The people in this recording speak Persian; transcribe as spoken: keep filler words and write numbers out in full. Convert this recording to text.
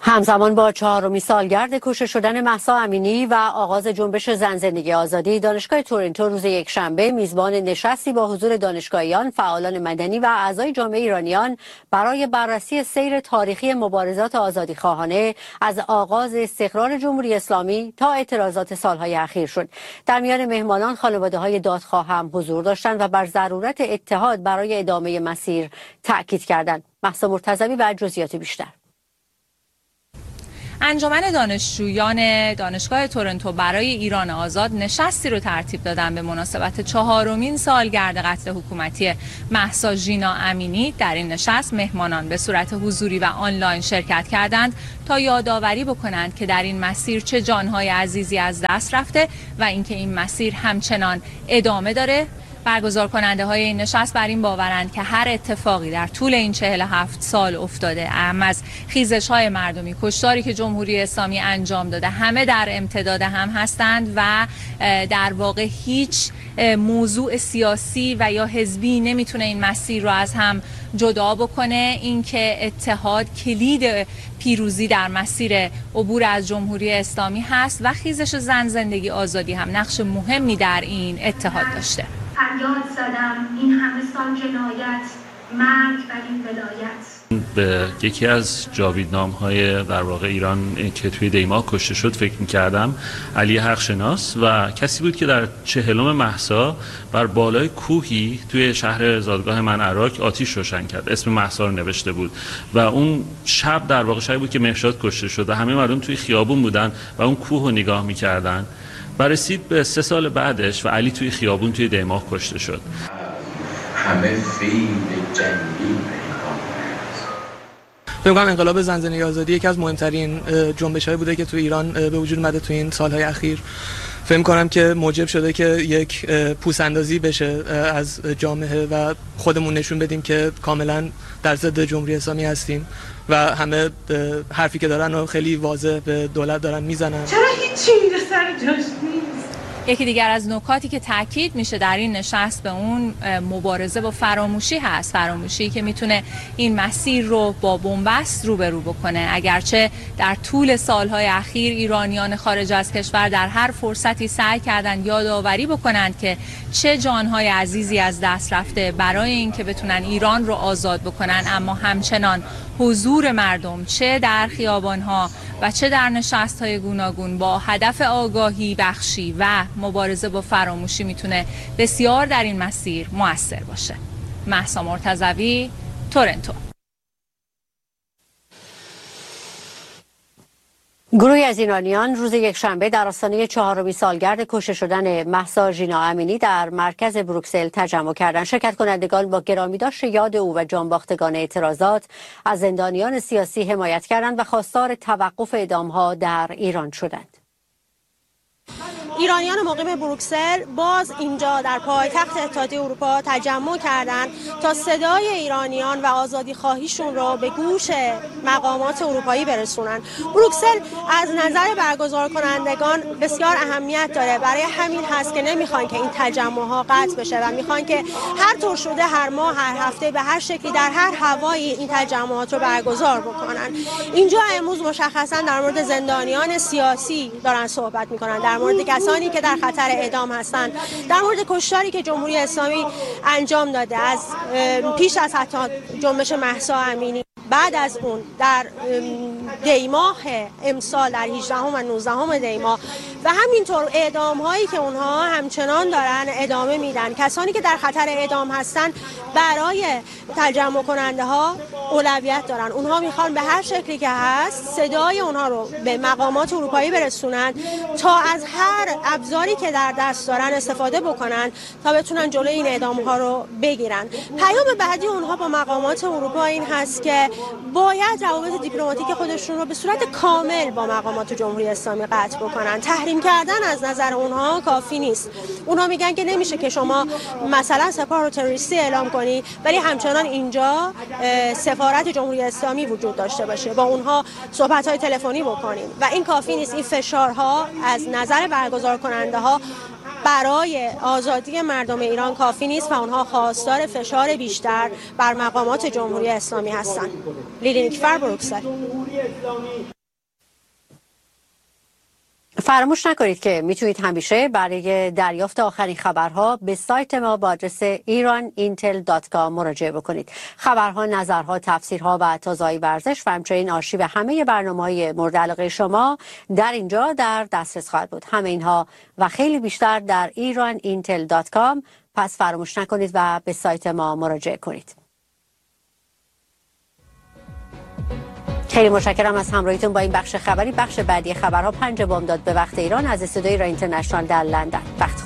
همزمان با چهارمین سالگرد کشته شدن مهسا امینی و آغاز جنبش زن زندگی آزادی، دانشگاه تورنتو روز یکشنبه میزبان نشستی با حضور دانشگاهیان، فعالان مدنی و اعضای جامعه ایرانیان برای بررسی سیر تاریخی مبارزات آزادیخواهانه از آغاز استقرار جمهوری اسلامی تا اعتراضات سالهای اخیر شد. در میان مهمانان خانواده‌های دادخواه هم حضور داشتند و بر ضرورت اتحاد برای ادامه مسیر تاکید کردند. مهسا مرتضوی و جزئیات بیشتر. انجمن دانشجویان دانشگاه تورنتو برای ایران آزاد نشستی رو ترتیب دادن به مناسبت چهارمین سالگرد قتل حکومتی مهسا ژینا امینی. در این نشست مهمانان به صورت حضوری و آنلاین شرکت کردند تا یادآوری بکنند که در این مسیر چه جانهای عزیزی از دست رفته و اینکه این مسیر همچنان ادامه داره. برگزار کننده های این نشست بر این باورند که هر اتفاقی در طول این چهل و هفت سال افتاده، اهم از خیزش های مردمی، کشتاری که جمهوری اسلامی انجام داده، همه در امتداد هم هستند و در واقع هیچ موضوع سیاسی و یا حزبی نمیتونه این مسیر رو از هم جدا بکنه. اینکه اتحاد کلید پیروزی در مسیر عبور از جمهوری اسلامی هست و خیزش زن زندگی آزادی هم نقش مهمی در این اتحاد داشته. فریاد زدم این همه سال جنایت، مرگ و این ولایت. به یکی از جاویدنام‌های در واقع ایران که توی دیما کشته شد فکر می‌کردم، علی حقشناس، و کسی بود که در چهلم مهسا بر بالای کوهی توی شهر زادگاه من عراق آتش روشن کرد، اسم مهسا رو نوشته بود و اون شب در واقع شبی بود که مهرشاد کشته شد و همه مردم توی خیابون بودن و اون کوه رو نگاه می‌کردن. برسید به سه سال بعدش و علی توی خیابون توی دیماه کشته شد. همه فیل جنگی فکر کنم انقلاب زن زندگی آزادی یکی از مهمترین جنبش‌های بوده که تو ایران به وجود اومده تو این سالهای اخیر. فکر کنم که موجب شده که یک پوس‌اندازی بشه از جامعه و خودمون نشون بدیم که کاملا در ضد جمهوری اسلامی هستیم و همه حرفی که دارن رو خیلی واضح به دولت دارن میزنن. چرا هیچی میره سر جاش نیست؟ یکی دیگر از نکاتی که تاکید میشه در این نشست به اون مبارزه با فراموشی هست. فراموشی که میتونه این مسیر رو با بنبست روبرو بکنه. اگرچه در طول سالهای اخیر ایرانیان خارج از کشور در هر فرصتی سعی کردن یادآوری بکنند که چه جانهای عزیزی از دست رفته برای اینکه بتونن ایران رو آزاد بکنن، اما همچنان حضور مردم چه در خیابانها و چه در نشست‌های گوناگون با هدف آگاهی بخشی و مبارزه با فراموشی میتونه بسیار در این مسیر مؤثر باشه. مهسا مرتضوی، تورنتو. گروهی از ایرانیان روز یکشنبه در آستانه چهارمین سالگرد کشته شدن مهسا ژینا امینی در مرکز بروکسل تجمع کردند. شرکت کنندگان با گرامیداشت یاد او و جانباختگان اعتراضات از زندانیان سیاسی حمایت کردند و خواستار توقف اعدام‌ها در ایران شدند. ایرانیان مقیم بروکسل باز اینجا در پایتخت اتحادیه اروپا تجمع کردند تا صدای ایرانیان و آزادی خواهیشون رو به گوش مقامات اروپایی برسونن. بروکسل از نظر برگزار کنندگان بسیار اهمیت داره، برای همین هست که نمیخوان که این تجمع ها قطع بشه و میخوان که هر طور شده هر ماه، هر هفته، به هر شکلی در هر هوایی این تجمعات رو برگزار بکنن. اینجا امروز مشخصا در مورد زندانیان سیاسی دارن صحبت میکنن، در مورد کسانی که در خطر اعدام هستند، در مورد کشتاری که جمهوری اسلامی انجام داده از پیش از حتی جنبش مهسا امینی، بعد از اون در دیماه امسال در هجدهم و نوزدهم دیماه و همینطور اعدام هایی که اونها همچنان دارن ادامه میدن. کسانی که در خطر اعدام هستن برای تجمع کننده ها اولویت دارن. اونها میخوان به هر شکلی که هست صدای اونها رو به مقامات اروپایی برسونن تا از هر ابزاری که در دست دارن استفاده بکنن تا بتونن جلوی این اعدام ها رو بگیرن. پیام بعدی اونها با مقامات اروپا این هست که باید روابط دیپلماتیک خودشون رو به صورت کامل با مقامات جمهوری اسلامی قطع بکنن. تحریم کردن از نظر اونها کافی نیست. اونها میگن که نمیشه که شما مثلا سپاه رو تروریستی اعلام کنی ولی همچنان اینجا سفارت جمهوری اسلامی وجود داشته باشه، با اونها صحبت‌های تلفنی بکنیم و این کافی نیست. این فشارها از نظر برگزار کننده ها برای آزادی مردم ایران کافی نیست و اونها خواستار فشار بیشتر بر مقامات جمهوری اسلامی هستند. لیلی نیکفر، بروکسل. فراموش نکنید که میتونید همیشه برای دریافت آخرین خبرها به سایت ما با آدرس ایران اینتل دات کام مراجعه بکنید. خبرها، نظرها، تفسیرها و تازه‌های ورزش و همچنین آرشیو همه برنامه‌های مورد علاقه شما در اینجا در دسترس خواهد بود. همه اینها و خیلی بیشتر در ایران اینتل دات کام. پس فراموش نکنید و به سایت ما مراجعه کنید. خیلی متشکرم از همراهیتون با این بخش خبری. بخش بعدی خبرها پنج بامداد به وقت ایران از استودیوی ایران اینترنشنال در لندن. وقت